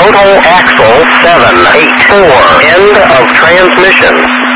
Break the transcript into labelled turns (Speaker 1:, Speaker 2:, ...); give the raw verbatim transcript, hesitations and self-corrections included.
Speaker 1: Total axle seven eight four. End of transmission.